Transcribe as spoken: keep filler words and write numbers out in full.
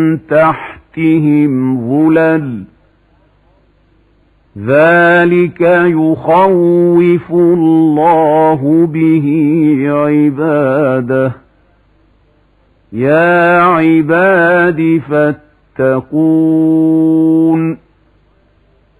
تحتهم ظلل ذلك يخوف الله به عباده يا عباد فاتقون